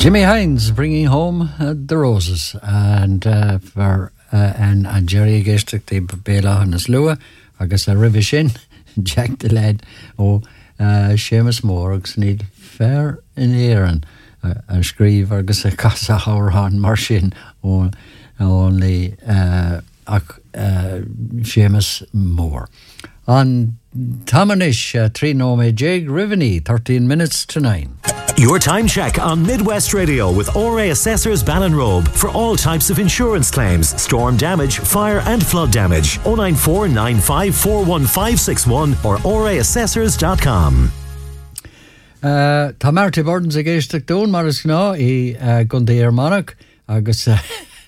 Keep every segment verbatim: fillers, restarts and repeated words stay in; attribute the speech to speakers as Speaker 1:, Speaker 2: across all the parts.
Speaker 1: Jimmy Hines bringing home uh, the roses, and uh, for uh, and and Jerry Gestrik the Bela and his Lua, I guess a revision Jack the lad oh uh, Seamus Moore need fair in here and uh, and scrive I guess a casa hour on Martian or only uh, uh, Seamus Moore on Tamanish uh, three nome Jig Riveny thirteen minutes to nine.
Speaker 2: Your time check on Midwest Radio with O R A Assessors Ballinrobe for all types of insurance claims, storm damage, fire and flood damage. oh nine four nine five four one five six one or o r a assessors dot com.
Speaker 1: Uh, Tá Marty Burdens a géisteach dún mar is gná I uh, Gundair Monarch agus uh,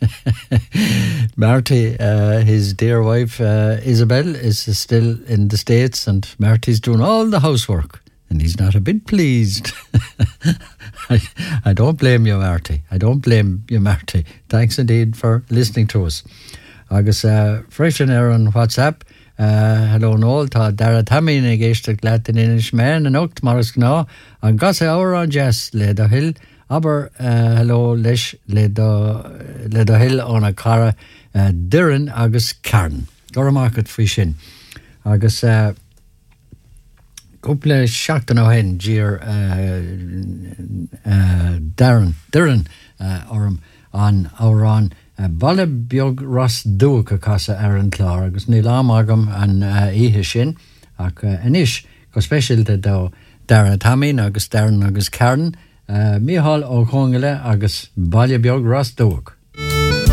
Speaker 1: Marty, uh, his dear wife uh, Isabel is still in the States and Marty's doing all the housework. And he's not a bit pleased. I, I don't blame you, Marty. I don't blame you, Marty. Thanks indeed for listening to us. Agus uh, freshen air on WhatsApp. Uh, hello, Noel. Ta Dara Tammy na géisteach Latin Inish man and Oct Maris Gna. And gas hour on Jess le do hill. Aber uh, hello Lish le do le do hill on a cara uh, Dirin agus Cairn. Dora market frishin. Agus uh, couple seachtain ó hen Gir uh, uh, Darren Darren uh, orm an áran uh, balle beag ras dúcha casa Aaron Clark agus níl amagam an uh, ihe sin ach uh, anis go special de do Darren Tammy agus Darren agus Cairn uh, Mihal ó Chongile agus balle beag ras dúcha.